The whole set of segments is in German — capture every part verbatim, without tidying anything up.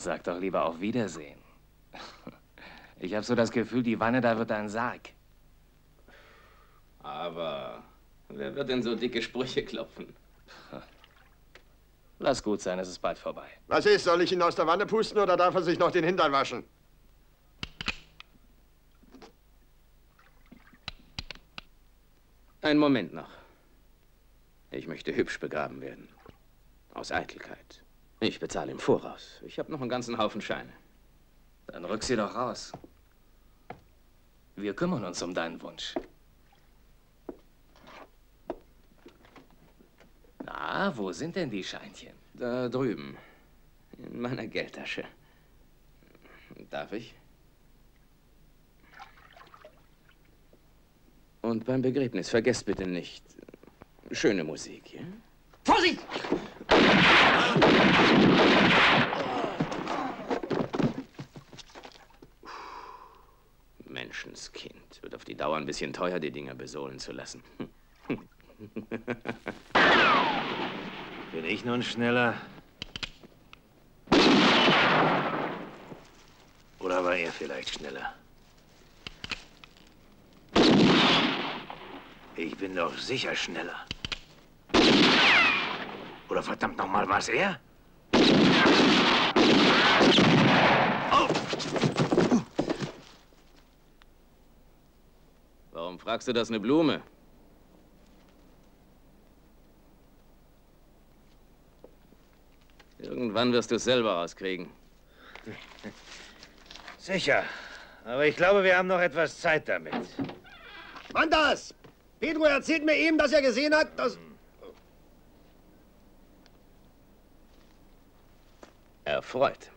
sag doch lieber auf Wiedersehen. Ich habe so das Gefühl, die Wanne da wird ein Sarg. Aber wer wird denn so dicke Sprüche klopfen? Lass gut sein, es ist bald vorbei. Was ist, soll ich ihn aus der Wanne pusten oder darf er sich noch den Hintern waschen? Einen Moment noch. Ich möchte hübsch begraben werden. Aus Eitelkeit. Ich bezahle im Voraus. Ich habe noch einen ganzen Haufen Scheine. Dann rück sie doch raus. Wir kümmern uns um deinen Wunsch. Na, wo sind denn die Scheinchen? Da drüben. In meiner Geldtasche. Darf ich? Und beim Begräbnis vergesst bitte nicht schöne Musik, ja? Vorsicht! Menschenskind. Wird auf die Dauer ein bisschen teuer, die Dinger besohlen zu lassen. Bin ich nun schneller? Oder war er vielleicht schneller? Ich bin doch sicher schneller. Oder verdammt nochmal, war's er? Oh! Warum fragst du das eine Blume? Irgendwann wirst du es selber rauskriegen. Sicher. Aber ich glaube, wir haben noch etwas Zeit damit. Wann das? Pedro erzählt mir eben, dass er gesehen hat, dass... Erfreut.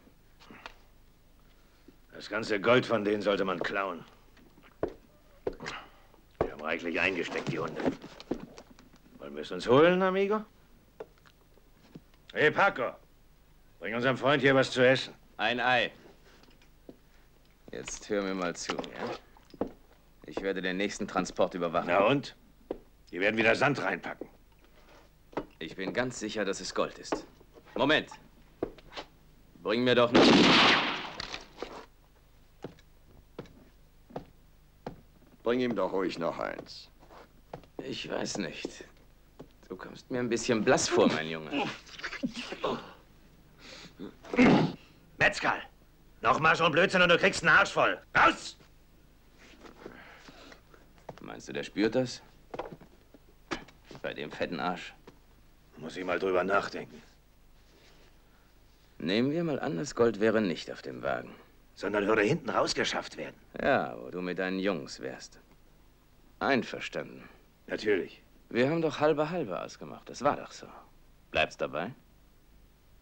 Das ganze Gold von denen sollte man klauen. Wir haben reichlich eingesteckt, die Hunde. Wollen wir es uns holen, amigo? Hey, Paco. Bring unserem Freund hier was zu essen. Ein Ei. Jetzt hör mir mal zu, ja? Ich werde den nächsten Transport überwachen. Na und? Die werden wieder Sand reinpacken. Ich bin ganz sicher, dass es Gold ist. Moment. Bring mir doch noch... Bring ihm doch ruhig noch eins. Ich weiß nicht. Du kommst mir ein bisschen blass vor, mein Junge. Metzger! Nochmal so ein Blödsinn und du kriegst einen Arsch voll. Raus! Meinst du, der spürt das? Bei dem fetten Arsch? Muss ich mal drüber nachdenken. Nehmen wir mal an, das Gold wäre nicht auf dem Wagen. Sondern würde hinten rausgeschafft werden. Ja, wo du mit deinen Jungs wärst. Einverstanden. Natürlich. Wir haben doch halbe halbe ausgemacht. Das war doch so. Bleibst dabei?